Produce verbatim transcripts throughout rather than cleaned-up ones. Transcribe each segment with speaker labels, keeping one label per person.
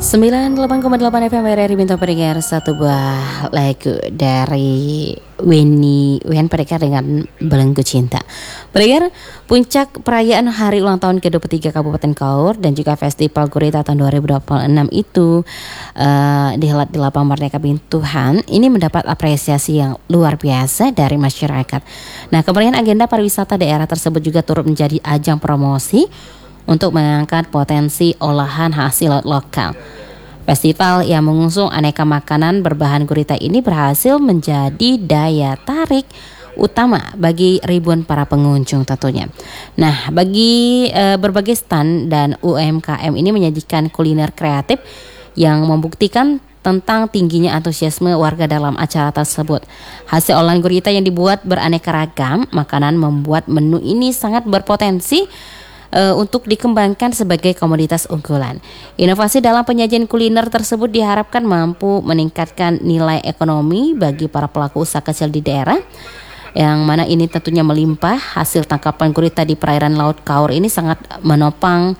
Speaker 1: sembilan puluh delapan koma delapan F M R R I Bintang Pendengar, satu buah lagu dari Weni Wen Pendengar dengan Belenggu Cinta. Pendengar, puncak perayaan hari ulang tahun ke dua puluh tiga Kabupaten Kaur dan juga Festival Gurita tahun dua ribu dua puluh enam itu uh, dihelat di Lapang Merdeka Bintuhan. Ini mendapat apresiasi yang luar biasa dari masyarakat. Nah, kemudian agenda pariwisata daerah tersebut juga turut menjadi ajang promosi untuk mengangkat potensi olahan hasil laut lokal. Festival yang mengusung aneka makanan berbahan gurita ini berhasil menjadi daya tarik utama bagi ribuan para pengunjung tentunya. Nah, bagi e, berbagai stand dan U M K M ini menyajikan kuliner kreatif yang membuktikan tentang tingginya antusiasme warga dalam acara tersebut. Hasil olahan gurita yang dibuat beraneka ragam makanan membuat menu ini sangat berpotensi Uh, untuk dikembangkan sebagai komoditas unggulan. Inovasi dalam penyajian kuliner tersebut diharapkan mampu meningkatkan nilai ekonomi bagi para pelaku usaha kecil di daerah, yang mana ini tentunya melimpah. Hasil tangkapan gurita di perairan Laut Kaur ini sangat menopang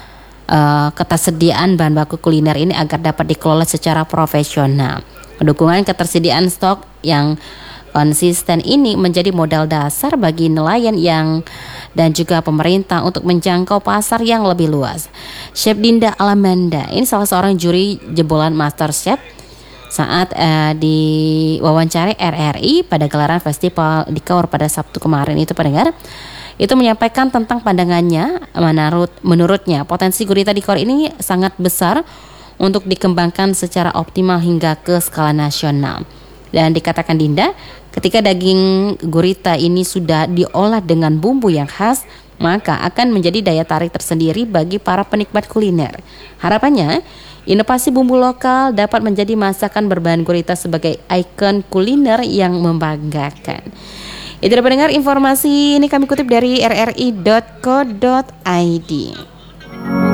Speaker 1: uh, ketersediaan bahan baku kuliner ini agar dapat dikelola secara profesional. Dukungan ketersediaan stok yang konsisten ini menjadi modal dasar bagi nelayan yang dan juga pemerintah untuk menjangkau pasar yang lebih luas. Chef Dinda Alamanda ini salah seorang juri jebolan Master Chef saat uh, diwawancari R R I pada gelaran festival di Kaur pada Sabtu kemarin itu pendengar, itu menyampaikan tentang pandangannya. Menurut menurutnya potensi gurita di Kaur ini sangat besar untuk dikembangkan secara optimal hingga ke skala nasional. Dan dikatakan Dinda, ketika daging gurita ini sudah diolah dengan bumbu yang khas, maka akan menjadi daya tarik tersendiri bagi para penikmat kuliner. Harapannya, inovasi bumbu lokal dapat menjadi masakan berbahan gurita sebagai ikon kuliner yang membanggakan. Itu pendengar, informasi ini kami kutip dari r r i dot co dot i d.